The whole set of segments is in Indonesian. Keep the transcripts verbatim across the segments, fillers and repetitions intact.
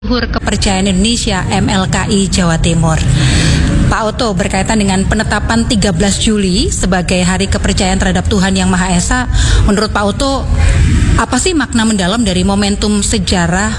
Luhur Kepercayaan Indonesia M L K I Jawa Timur. Pak Oto, berkaitan dengan penetapan tiga belas Juli sebagai Hari Kepercayaan Terhadap Tuhan Yang Maha Esa, menurut Pak Oto, apa sih makna mendalam dari momentum sejarah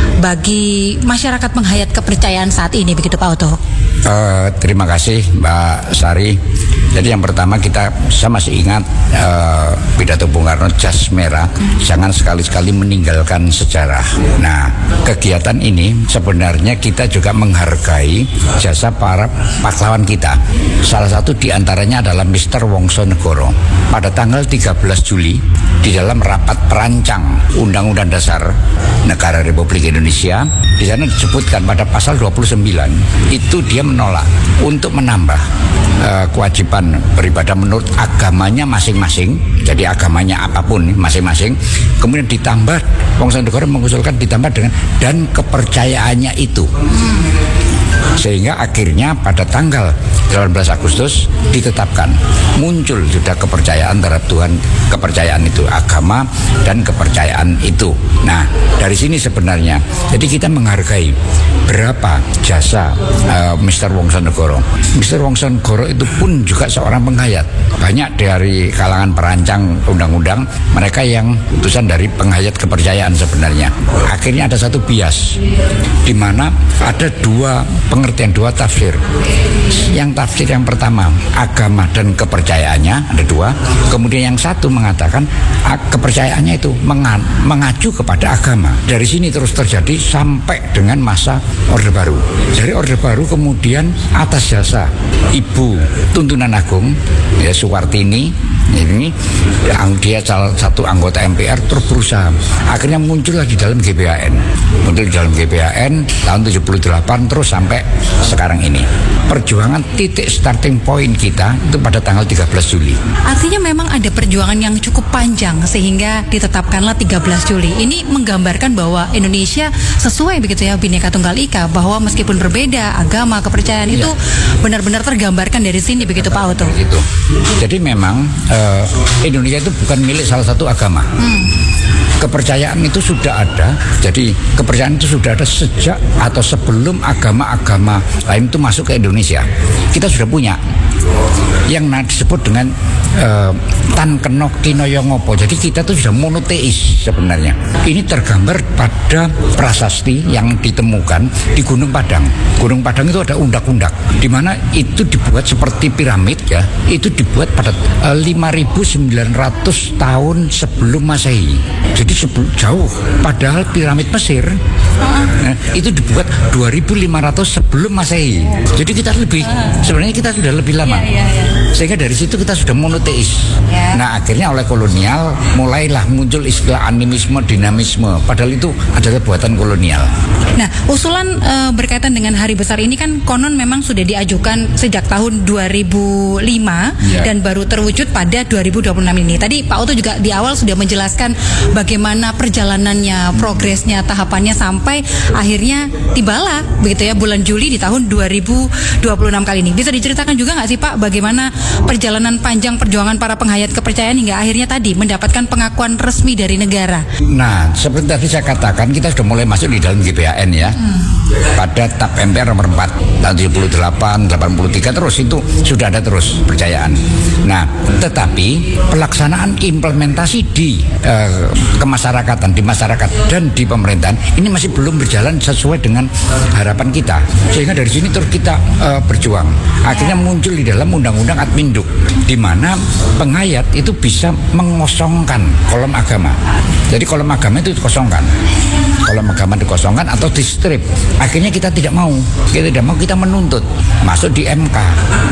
bagi masyarakat penghayat kepercayaan saat ini, begitu Pak Oto? Uh, terima kasih Mbak Sari. Jadi yang pertama, kita saya masih ingat uh, pidato Bung Karno, jas merah, jangan sekali-sekali meninggalkan sejarah. Nah, kegiatan ini sebenarnya kita juga menghargai jasa para pahlawan kita. Salah satu diantaranya adalah Mister Wongsonegoro. Pada tanggal tiga belas Juli, di dalam rapat perancang Undang-Undang Dasar Negara Republik Indonesia, di sana disebutkan pada pasal dua puluh sembilan, itu dia menolak untuk menambah uh, kewajiban beribadah menurut agamanya masing-masing. Jadi agamanya apapun masing-masing, kemudian ditambah, Wongsonegoro mengusulkan ditambah dengan dan kepercayaannya itu. Sehingga akhirnya pada tanggal delapan belas Agustus ditetapkan, muncul sudah kepercayaan terhadap Tuhan, kepercayaan itu agama dan kepercayaan itu. Nah, dari sini sebenarnya jadi kita menghargai berapa jasa uh, Mister Wongsonegoro. Mister Wongsonegoro itu pun juga seorang penghayat. Banyak dari kalangan perancang undang-undang mereka yang utusan dari penghayat kepercayaan sebenarnya. Akhirnya ada satu bias di mana ada dua pengertian, dua tafsir. Yang tafsir yang pertama, agama dan kepercayaannya, ada dua. Kemudian yang satu mengatakan kepercayaannya itu mengacu kepada agama. Dari sini terus terjadi sampai dengan masa Orde Baru. Dari Orde Baru kemudian atas jasa Ibu Tuntunan Agung ya, Suwartini, ini dia salah satu anggota M P R terus berusaha. Akhirnya muncul lagi dalam G B H N. Muncul dalam G B H N tahun tujuh puluh delapan terus sampai sekarang ini. Perjuangan titik starting point kita itu pada tanggal tiga belas Juli. Artinya memang ada perjuangan yang cukup panjang sehingga ditetapkanlah tiga belas Juli. Ini menggambarkan bahwa Indonesia sesuai begitu ya, Bhinneka Tunggal Ika, bahwa meskipun berbeda agama, kepercayaan ya, itu benar-benar tergambarkan dari sini begitu Pak Oto. Gitu. Jadi memang uh, Indonesia itu bukan milik salah satu agama. Hmm. Kepercayaan itu sudah ada. Jadi kepercayaan itu sudah ada sejak atau sebelum agama-agama lain itu masuk ke Indonesia. Kita sudah punya yang disebut dengan uh, Tan Keno Kinoyo Ngopo. Jadi kita itu sudah monoteis sebenarnya. Ini tergambar pada prasasti yang ditemukan di Gunung Padang. Gunung Padang itu ada undak-undak di mana itu dibuat seperti piramid ya. Itu dibuat pada uh, lima ribu sembilan ratus tahun sebelum Masehi. Jadi sebelum jauh, padahal piramid Mesir uh, itu dibuat dua ribu lima ratus sebelum Masehi. Jadi kita lebih sebenarnya kita sudah lebih lama. Yeah, yeah, yeah. Sehingga dari situ kita sudah monoteis. Yeah. Nah, akhirnya oleh kolonial mulailah muncul istilah animisme, dinamisme. Padahal itu adalah buatan kolonial. Nah, usulan e, berkaitan dengan hari besar ini kan konon memang sudah diajukan sejak tahun dua ribu lima yeah. dan baru terwujud pada dua ribu dua puluh enam ini. Tadi Pak Oto juga di awal sudah menjelaskan bagaimana perjalanannya, progresnya, tahapannya sampai akhirnya tibalah begitu ya bulan Juli di tahun dua ribu dua puluh enam kali ini. Bisa diceritakan juga nggak sih Pak bagaimana perjalanan panjang perjuangan para penghayat kepercayaan hingga akhirnya tadi mendapatkan pengakuan resmi dari negara? Nah, seperti tadi saya katakan, kita sudah mulai masuk di dalam G B H N ya. Hmm. Pada T A P M P R nomor empat tahun tujuh puluh delapan, delapan puluh tiga terus itu sudah ada terus percayaan. Nah, tetapi pelaksanaan implementasi di uh, kemasyarakatan, di masyarakat dan di pemerintahan ini masih belum berjalan sesuai dengan harapan kita. Sehingga dari sini terus kita uh, berjuang. Akhirnya muncul di dalam Undang-Undang Adminduk, di mana penghayat itu bisa mengosongkan kolom agama. Jadi kolom agama itu dikosongkan, kolom agama dikosongkan atau di strip. Akhirnya kita tidak mau, kita tidak mau, kita menuntut masuk di M K,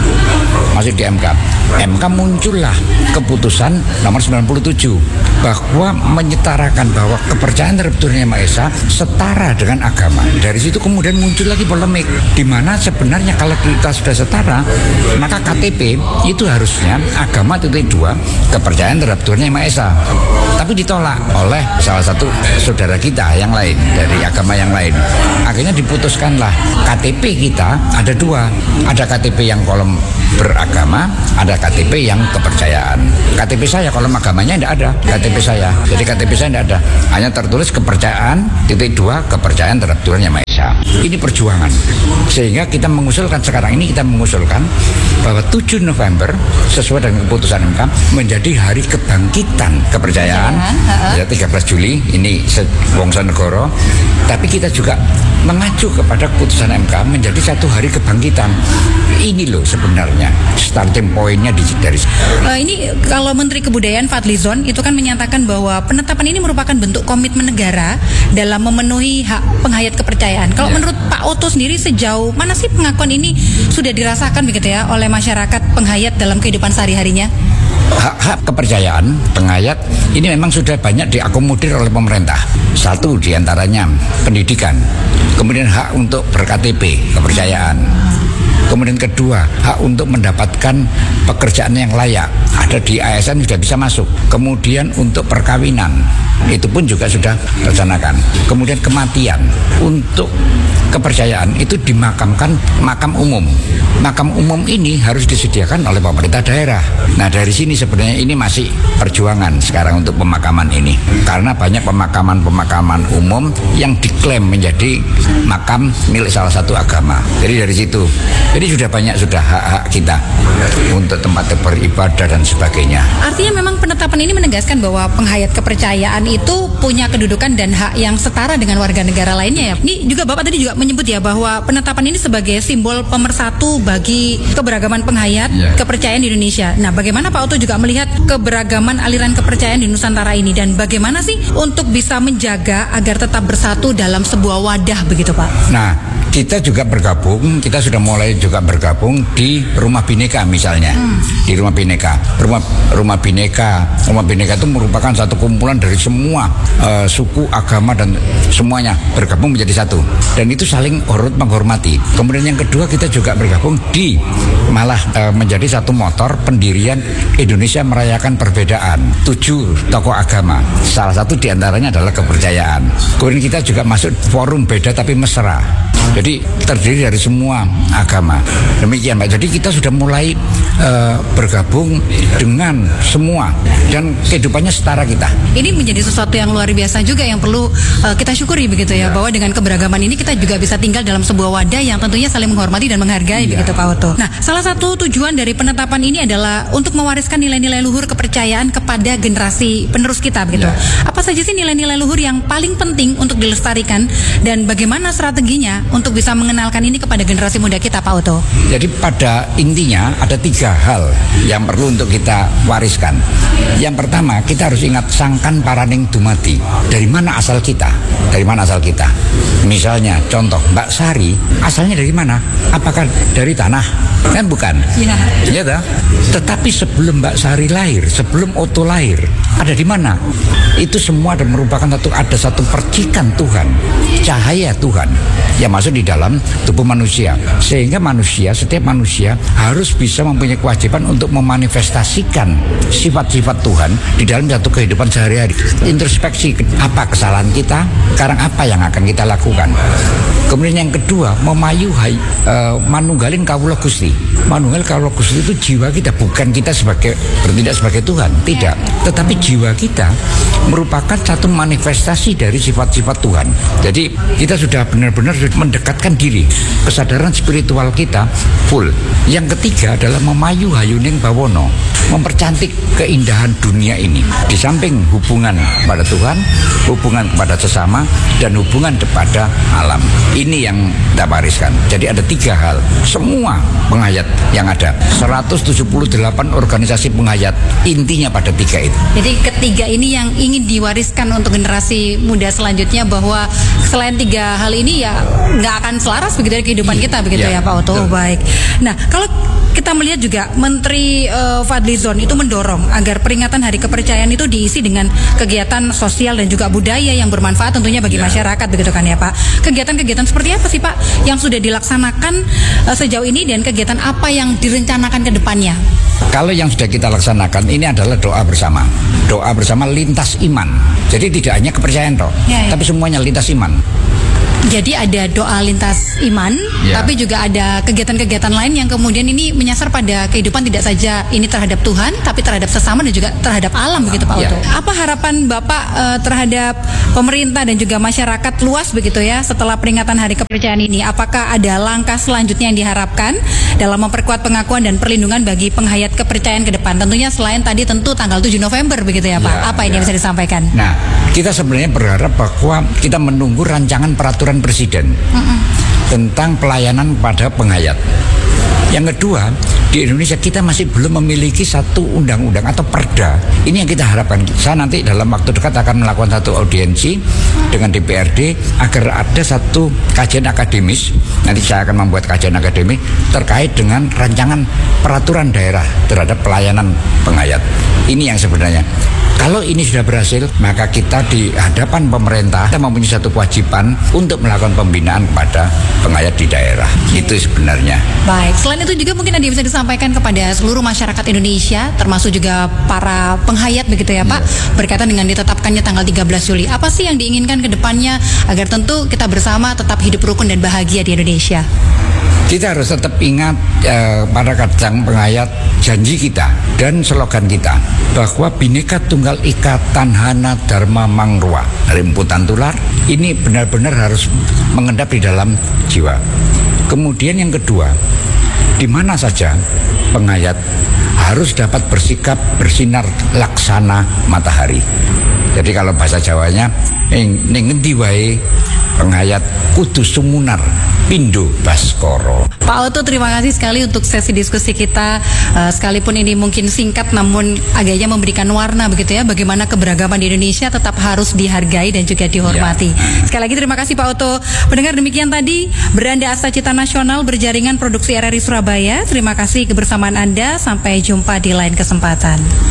masuk di M K. M K muncullah keputusan nomor sembilan puluh tujuh bahwa menyetarakan bahwa kepercayaan terhadap Tuhan Yang Maha Esa setara dengan agama. Dari situ kemudian muncul lagi polemik, di mana sebenarnya kalau kita sudah setara, maka K T P itu harusnya agama titik dua, kepercayaan terhadap Tuhan Yang Maha Esa. Tapi ditolak oleh salah satu saudara kita yang lain dari agama yang lain. Akhirnya diputuskanlah K T P kita ada dua, ada K T P yang kolom beragama, ada K T P yang kepercayaan. K T P saya kolom agamanya tidak ada, K T P saya. Jadi K T P saya tidak ada, hanya tertulis kepercayaan titik dua, kepercayaan terhadap Tuhan Yang Maha Esa. bangsa. Ini perjuangan. Sehingga kita mengusulkan sekarang ini kita mengusulkan bahwa tujuh November sesuai dengan keputusan M K menjadi hari kebangkitan kepercayaan. Ya, tiga belas Juli ini Wongso Negoro. Tapi kita juga mengacu kepada keputusan M K menjadi satu hari kebangkitan. Ini loh sebenarnya starting pointnya di dari. Uh, ini kalau Menteri Kebudayaan Fadlizon itu kan menyatakan bahwa penetapan ini merupakan bentuk komitmen negara dalam memenuhi hak penghayat kepercayaan. Kalau ya. Menurut Pak Oto sendiri sejauh mana sih pengakuan ini sudah dirasakan begitu ya oleh masyarakat penghayat dalam kehidupan sehari-harinya? Hak-hak kepercayaan penghayat ini memang sudah banyak diakomodir oleh pemerintah. Satu diantaranya pendidikan, kemudian hak untuk ber-K T P kepercayaan. Kemudian kedua, hak untuk mendapatkan pekerjaan yang layak. Ada di A S N sudah bisa masuk. Kemudian untuk perkawinan, itu pun juga sudah dilaksanakan. Kemudian kematian, untuk kepercayaan itu dimakamkan makam umum. Makam umum ini harus disediakan oleh pemerintah daerah. Nah dari sini sebenarnya ini masih perjuangan sekarang untuk pemakaman ini. Karena banyak pemakaman-pemakaman umum yang diklaim menjadi makam milik salah satu agama. Jadi dari situ. Jadi sudah banyak sudah hak-hak kita untuk tempat beribadah dan sebagainya. Artinya memang penetapan ini menegaskan bahwa penghayat kepercayaan itu punya kedudukan dan hak yang setara dengan warga negara lainnya ya. Ini juga Bapak tadi juga menyebut ya bahwa penetapan ini sebagai simbol pemersatu bagi keberagaman penghayat yeah. kepercayaan di Indonesia. Nah, bagaimana Pak Oto juga melihat keberagaman aliran kepercayaan di Nusantara ini dan bagaimana sih untuk bisa menjaga agar tetap bersatu dalam sebuah wadah begitu Pak? Nah, kita juga bergabung, kita sudah mulai juga bergabung di Rumah Bhinneka misalnya. Hmm. Di Rumah Bhinneka. Rumah Rumah Bhinneka, Rumah Bhinneka itu merupakan satu kumpulan dari semua uh, suku, agama dan semuanya bergabung menjadi satu. Dan itu saling hormat menghormati. Kemudian yang kedua kita juga bergabung di malah uh, menjadi satu motor pendirian Indonesia Merayakan Perbedaan. Tujuh tokoh agama. Salah satu diantaranya adalah kepercayaan. Kemudian kita juga masuk forum beda tapi mesra. Jadi terdiri dari semua agama. Demikian Pak. Jadi kita sudah mulai uh, bergabung dengan semua dan kehidupannya setara kita. Ini menjadi sesuatu yang luar biasa juga yang perlu uh, kita syukuri begitu ya, ya, bahwa dengan keberagaman ini kita juga bisa tinggal dalam sebuah wadah yang tentunya saling menghormati dan menghargai ya. Begitu Pak Oto. Nah, salah satu tujuan dari penetapan ini adalah untuk mewariskan nilai-nilai luhur kepercayaan kepada generasi penerus kita begitu. Ya. Apa saja sih nilai-nilai luhur yang paling penting untuk dilestarikan dan bagaimana strateginya untuk bisa mengenalkan ini kepada generasi muda kita Pak Oto? Jadi pada intinya ada tiga hal yang perlu untuk kita wariskan. Yang pertama kita harus ingat sangkan paraning dumadi. Dari mana asal kita? Dari mana asal kita? Misalnya contoh Mbak Sari asalnya dari mana? Apakah dari tanah? Kan bukan. Iya. Ya toh? Tetapi sebelum Mbak Sari lahir, sebelum Oto lahir, ada di mana? Itu semua ada merupakan satu ada satu percikan Tuhan, cahaya Tuhan yang masuk di dalam tubuh manusia. Sehingga manusia, setiap manusia harus bisa mempunyai kewajiban untuk memanifestasikan sifat-sifat Tuhan di dalam satu kehidupan sehari-hari. Introspeksi apa kesalahan kita, sekarang apa yang akan kita lakukan. Kemudian yang kedua, memayu hai, uh, manunggalin kawula Gusti. Manunggal kawula Gusti itu jiwa kita, bukan kita sebagai bertindak sebagai Tuhan, tidak. Tetapi jiwa kita merupakan satu manifestasi dari sifat-sifat Tuhan. Jadi kita sudah benar-benar mendekatkan diri, kesadaran spiritual kita full. Yang ketiga adalah memayu hayuning bawono, mempercantik keindahan dunia ini. Di samping hubungan pada Tuhan, hubungan kepada sesama, dan hubungan kepada alam. Ini yang kita wariskan. Jadi ada tiga hal. Semua penghayat yang ada, seratus tujuh puluh delapan organisasi penghayat, intinya pada tiga itu. Jadi ketiga ini yang ingin diwariskan untuk generasi muda selanjutnya, bahwa selain tiga hal ini ya nggak akan selaras begitu dari kehidupan iya, kita begitu iya, ya Pak Oto. Betul. Baik. Nah, kalau kita melihat juga Menteri uh, Fadlizon itu mendorong agar peringatan Hari Kepercayaan itu diisi dengan kegiatan sosial dan juga budaya yang bermanfaat tentunya bagi yeah. masyarakat begitu kan ya Pak. Kegiatan-kegiatan seperti apa sih Pak yang sudah dilaksanakan uh, sejauh ini dan kegiatan apa yang direncanakan ke depannya? Kalau yang sudah kita laksanakan ini adalah doa bersama. Doa bersama lintas iman. Jadi tidak hanya kepercayaan toh, yeah, yeah. tapi semuanya lintas iman. Jadi ada doa lintas iman, Ya. tapi juga ada kegiatan-kegiatan lain yang kemudian ini menyasar pada kehidupan tidak saja ini terhadap Tuhan, tapi terhadap sesama dan juga terhadap alam begitu Pak Ya. Oto. Apa harapan Bapak uh, terhadap pemerintah dan juga masyarakat luas begitu ya setelah peringatan Hari Kepercayaan ini? Apakah ada langkah selanjutnya yang diharapkan dalam memperkuat pengakuan dan perlindungan bagi penghayat kepercayaan ke depan? Tentunya selain tadi tentu tanggal tujuh November begitu ya Pak. Ya, Apa ini ya. yang bisa disampaikan? Nah, kita sebenarnya berharap bahwa kita menunggu rancangan peraturan presiden Mm-mm. tentang pelayanan pada penghayat. Yang kedua, di Indonesia kita masih belum memiliki satu undang-undang atau perda. Ini yang kita harapkan. Saya nanti dalam waktu dekat akan melakukan satu audiensi dengan D P R D agar ada satu kajian akademis. Nanti saya akan membuat kajian akademis terkait dengan rancangan peraturan daerah terhadap pelayanan penghayat. Ini yang sebenarnya. Kalau ini sudah berhasil, maka kita di hadapan pemerintah kita mempunyai satu kewajiban untuk melakukan pembinaan kepada penghayat di daerah. Itu sebenarnya. Baik, selain itu juga mungkin ada yang bisa disampaikan kepada seluruh masyarakat Indonesia, termasuk juga para penghayat begitu ya Pak, ya. Berkaitan dengan ditetapkannya tanggal tiga belas Juli. Apa sih yang diinginkan ke depannya agar tentu kita bersama tetap hidup rukun dan bahagia di Indonesia? Kita harus tetap ingat eh, para kadang penghayat janji kita dan slogan kita bahwa Bhinneka Tunggal Ika Tanhana Dharma Mangrua, rimputan tular, ini benar-benar harus mengendap di dalam jiwa. Kemudian yang kedua, di mana saja penghayat harus dapat bersikap bersinar laksana matahari. Jadi kalau bahasa Jawanya, ning ngendi wae penghayat kudu sumunar Pindo Baskoro. Pak Oto, terima kasih sekali untuk sesi diskusi kita. Uh, sekalipun ini mungkin singkat, namun agaknya memberikan warna begitu ya. Bagaimana keberagaman di Indonesia tetap harus dihargai dan juga dihormati. Ya. Sekali lagi terima kasih Pak Oto. Pendengar, demikian tadi Beranda Asta Cita Nasional berjaringan produksi R R I Surabaya. Terima kasih kebersamaan Anda. Sampai jumpa di lain kesempatan.